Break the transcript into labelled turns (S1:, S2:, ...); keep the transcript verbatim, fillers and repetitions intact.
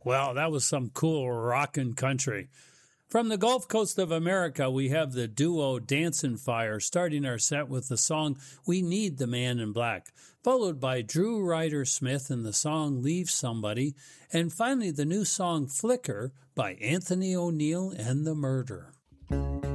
S1: Well, that was some cool rockin' country. From the Gulf Coast of America, we have the duo Dancin' Fire starting our set with the song We Need the Man in Black, followed by Drew Ryder Smith and the song Leave Somebody, and finally the new song Flicker by Anthony O'Neill and the Murder.